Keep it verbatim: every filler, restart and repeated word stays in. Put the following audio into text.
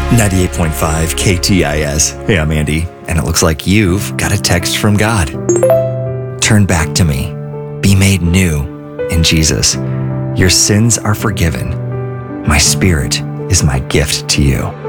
ninety-eight point five K T I S. Hey, I'm Andy, and it looks like you've got a text from God. Turn back to me. Be made new in Jesus. Your sins are forgiven. My Spirit is my gift to you.